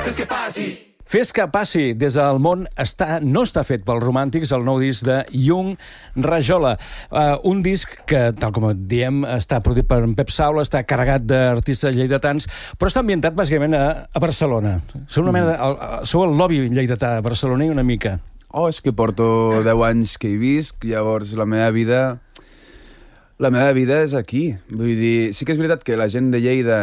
Fes que passi, des del món no està fet pels romàntics, el nou disc de Jung Rajola. Un disc que, tal com diem, està produït per en Pep Saula, està carregat d'artistes lleidatans, però està ambientat bàsicament a Barcelona. Sou el lobby lleidatà barceloní una mica. És que porto 10 anys que hi visc, llavors la meva vida és aquí. Vull dir, sí que és veritat que la gent de Lleida,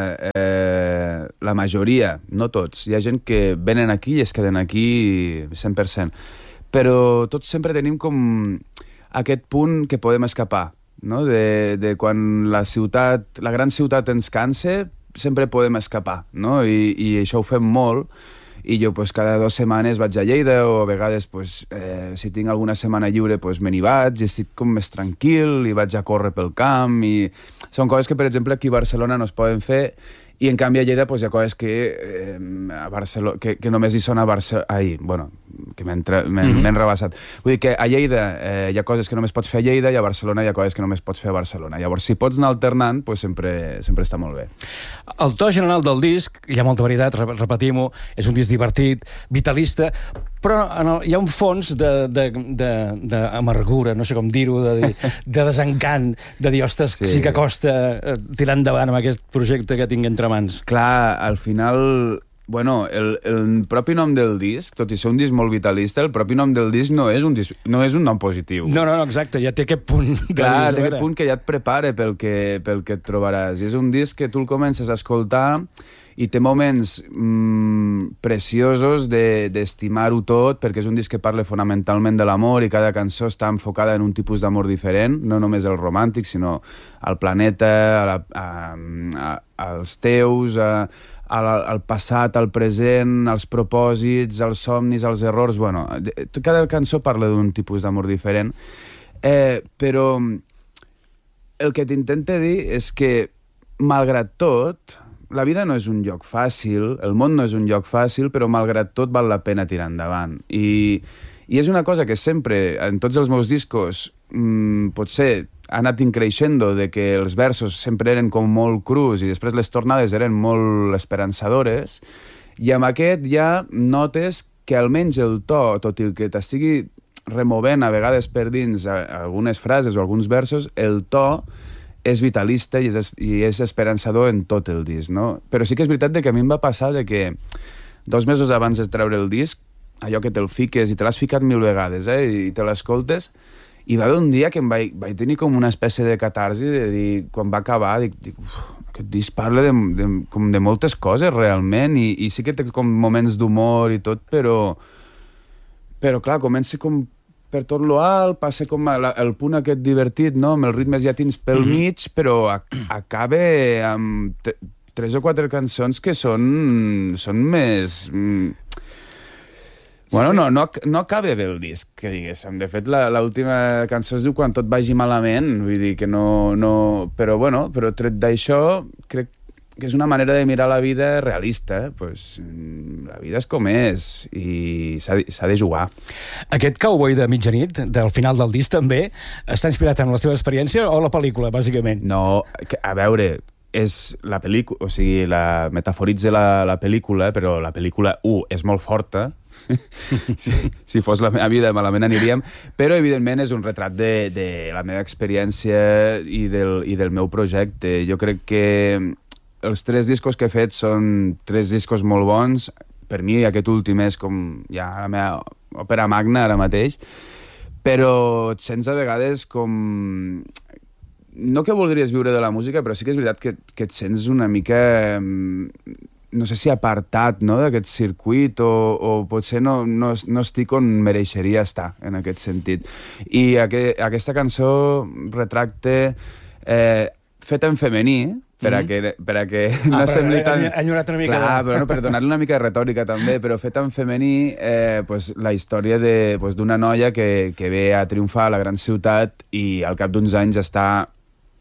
la majoria, no tots, hi ha gent que venen aquí i es queden aquí 100%. Però tots sempre tenim com aquest punt que podem escapar, no? De quan la gran ciutat ens cansa, sempre podem escapar, no? I això ho fem molt. I jo cada 2 setmanes vaig a Lleida, o a vegades si tinc alguna setmana lliure me n'hi vaig i estic com més tranquil i vaig a córrer pel camp. I són coses que, per exemple, aquí a Barcelona no es poden fer, i en canvi a Lleida hi ha coses que només hi són a Barcelona. Que m'he rebassat. Vull dir que a Lleida hi ha coses que només pots fer a Lleida i a Barcelona hi ha coses que només pots fer a Barcelona. Llavors, si pots anar alternant, sempre està molt bé. El to general del disc, hi ha molta varietat, repetim-ho, és un disc divertit, vitalista, però hi ha un fons d'amargura, no sé com dir-ho, de desencant, de dir, ostres, sí que costa tirar endavant amb aquest projecte que tinc entre mans. Clar, al final... el propi nom del disc, tot i ser un disc molt vitalista, el propi nom del disc no és un nom positiu. No, exacte, ja té aquest punt. Clar, té aquest punt que ja et prepara pel que et trobaràs. I és un disc que tu el comences a escoltar i té moments preciosos d'estimar-ho tot, perquè és un disc que parla fonamentalment de l'amor i cada cançó està enfocada en un tipus d'amor diferent, no només el romàntic, sinó al planeta, als teus, al passat, al present, als propòsits, als somnis, als errors. Cada cançó parla d'un tipus d'amor diferent, però el que t'intento dir és que, malgrat tot, la vida no és un lloc fàcil, el món no és un lloc fàcil, però malgrat tot val la pena tirar endavant. I és una cosa que sempre, en tots els meus discos, potser ha anat increixendo, de que els versos sempre eren com molt crus i després les tornades eren molt esperançadores, i amb aquest ja notes que almenys el to, tot i que t'estigui removent a vegades per dins algunes frases o alguns versos, el to és vitalista i és esperançador en tot el disc, no? Però sí que és veritat que a mi em va passar que 2 mesos abans de treure el disc, allò que te'l fiques i te l'has ficat 1000 vegades, i te l'escoltes, i va haver un dia que em vaig tenir com una espècie de catarsi, de dir, quan va acabar, dic aquest disc parla de moltes coses realment, i sí que té com moments d'humor i tot, però clar, comença com per tot lo alt, passa com el punt aquest divertit, no? Amb els ritmes llatins pel mig, però acaba amb 3 o 4 cançons que són més... No acaba bé el disc, que diguéssim. De fet, l'última cançó es diu Quan tot vagi malament, vull dir que no... Però tret d'això, crec que és una manera de mirar la vida realista. La vida és com és i s'ha de jugar. Aquest cowboy de mitjanit, del final del disc, també, està inspirat en la teva experiència o la pel·lícula, bàsicament? No, a veure, és la pel·lícula, o sigui, metaforitza la pel·lícula, però la pel·lícula, és molt forta. Si fos la meva vida malament aniríem, però evidentment és un retrat de la meva experiència i del meu projecte. Jo crec que els 3 discos que he fet són 3 discos molt bons. Per mi aquest últim és com ja la meva òpera magna ara mateix, però et sents a vegades com... No que voldries viure de la música, però sí que és veritat que et sents una mica... no sé si apartat, no?, d'aquest circuit, o potser no estic on mereixeria estar, en aquest sentit. I aquesta cançó retracta, feta en femení, per a que no sembli tan... Ha enyorat una mica... Clar, però per donar-li una mica de retòrica també, però feta en femení, la història d'una noia que ve a triomfar a la gran ciutat i al cap d'uns anys està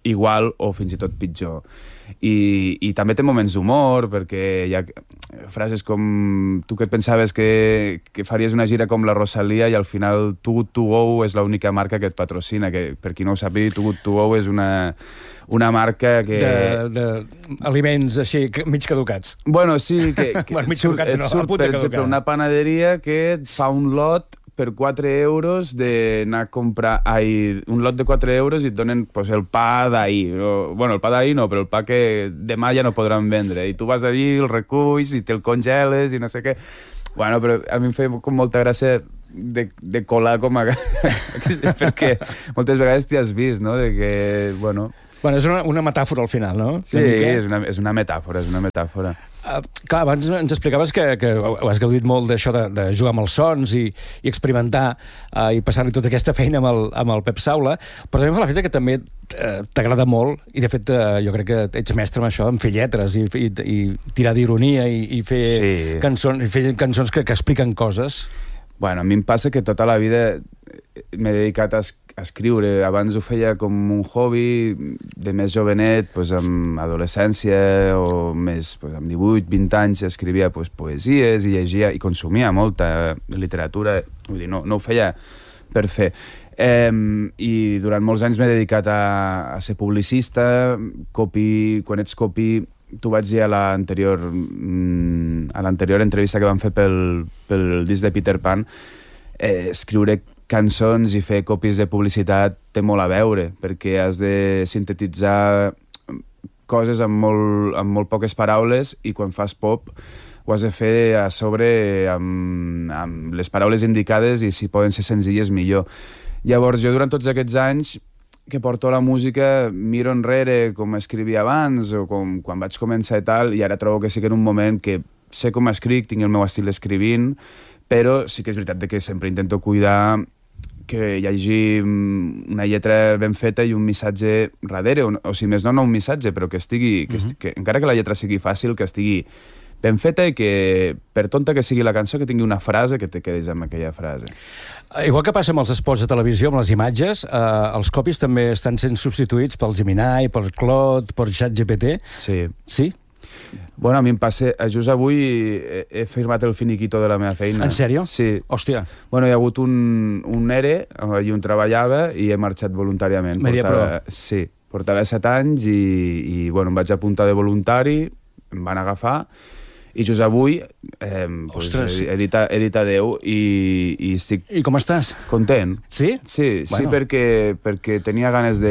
igual o fins i tot pitjor. I també té moments d'humor, perquè hi ha frases com tu que et pensaves que faries una gira com la Rosalía i al final Too Good To Go és l'única marca que et patrocina, que per qui no ho sàpiga, Too Good To Go és una marca que... D'aliments així mig caducats. Bueno, sí, que bueno, mig caducats no, surt, per exemple, una panaderia que et fa un lot per 4 euros d'anar a comprar... un lot de 4 euros i et donen pues, el pa d'ahir. Bueno, el pa d'ahir no, però el pa que demà ja no podran vendre. I tu vas allí, el reculls i te'l congeles i no sé què. Bueno, però a mi em feia com molta gràcia de colar com a... perquè moltes vegades t'hi has vist, no? De que, bueno... Bueno, és una metàfora al final, no? Sí, és una metàfora, és una metàfora. Clar, abans ens explicaves que has gaudit molt d'això de jugar amb els sons i experimentar i passar-li tota aquesta feina amb el Pep Saula, però també fa l'efecte que també t'agrada molt, i de fet jo crec que ets mestre amb això, en fer lletres i tirar d'ironia i fer cançons que expliquen coses. Bueno, a mi em passa que tota la vida m'he dedicat a escriure. Abans ho feia com un hobby, de més jovenet, pues, amb adolescència o més pues, amb 18, 20 anys, escrivia pues, poesies i llegia i consumia molta literatura. Vull dir, no ho feia per fer. I durant molts anys m'he dedicat a ser publicista, quan ets copy... T'ho vaig dir a l'anterior entrevista que vam fer pel disc de Peter Pan, escriure cançons i fer copies de publicitat té molt a veure, perquè has de sintetitzar coses amb molt poques paraules i quan fas pop ho has de fer a sobre amb les paraules indicades i si poden ser senzilles millor. Llavors jo durant tots aquests anys que porto la música, miro enrere com escrivia abans o com quan vaig començar i tal, i ara trobo que sí que en un moment que sé com escric, tinc el meu estil escrivint, però sí que és veritat que sempre intento cuidar que hi hagi una lletra ben feta i un missatge darrere, o si més no un missatge, però que estigui, que encara que la lletra sigui fàcil, que estigui ben feta i que, per tonta que sigui la cançó, que tingui una frase que te quedis amb aquella frase. Igual que passa amb els spots de televisió, amb les imatges, els copies també estan sent substituïts pel Gemini, per Claude, per ChatGPT. Sí. Sí? Bueno, a mi em passa... Just avui he firmat el finiquito de la meva feina. En sèrio? Sí. Hòstia. Bueno, hi ha hagut un ERE, allà on treballava, i he marxat voluntàriament. Mediapro. Sí, portava 7 anys i bueno, em vaig apuntar de voluntari, em van agafar, i just avui he dit adeu i estic... I com estàs? Content. Sí? Sí, bueno. Sí, perquè tenia ganes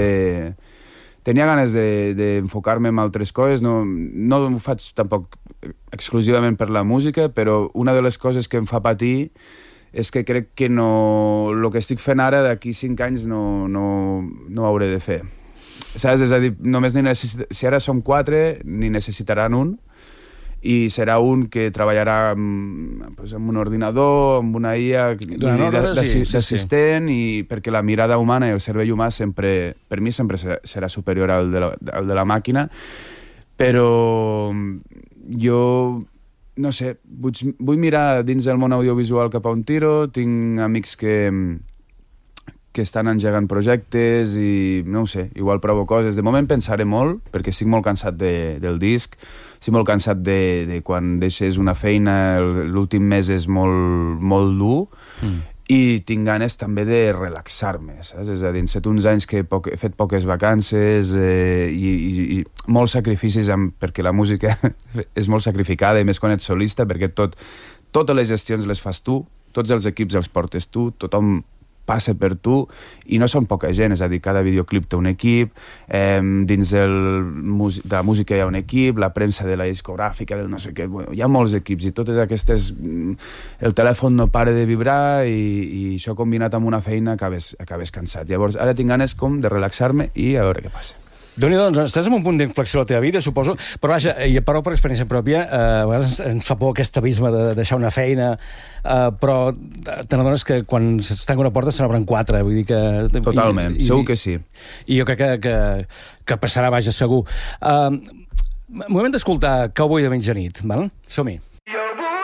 d'enfocar-me en altres coses. No ho faig tampoc exclusivament per la música, però una de les coses que em fa patir és que crec que el que estic fent ara d'aquí 5 anys no hauré de fer. Saps? És a dir, només si ara som 4, ni necessitaran un, i serà un que treballarà amb un ordinador, amb una IA d'assistent, i perquè la mirada humana i el cervell humà sempre, per mi sempre serà superior al de la màquina, però jo no sé, vull mirar dins del món audiovisual cap a on tiro. Tinc amics que estan engegant projectes i no ho sé, igual provo coses. De moment pensaré molt, perquè estic molt cansat del disc, estic molt cansat de quan deixes una feina, l'últim mes és molt dur, i tinc ganes també de relaxar-me, saps? És a dir, set uns anys que he fet poques vacances i molts sacrificis perquè la música és molt sacrificada, i més quan ets solista, perquè totes les gestions les fas tu, tots els equips els portes tu, tothom passa per tu, i no són poca gent, és a dir, cada videoclip té un equip, dins de la música hi ha un equip, la premsa de la discogràfica, del no sé què, bueno, hi ha molts equips, i totes aquestes... El telèfon no para de vibrar, i això combinat amb una feina acabes cansat. Llavors, ara tinc ganes com de relaxar-me i a veure què passa. Déu-n'hi-do, doncs estàs en un punt d'inflexió a la teva vida, suposo, però vaja, i parlo per experiència pròpia, a vegades ens fa por aquest abisme de deixar una feina, però te n'adones que quan es tanca una porta se n'obren 4, vull dir que... Totalment, segur que sí. I jo crec que passarà, vaja, segur. Moment d'escoltar Cowboy de mitjanit, val? Som-hi.